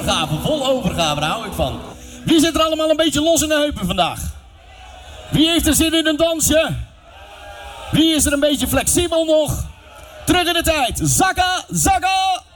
overgave, daar hou ik van. Wie zit er allemaal een beetje los in de heupen vandaag? Wie heeft er zin in een dansje? Wie is er een beetje flexibel nog? Terug in de tijd. Zakka, zakka!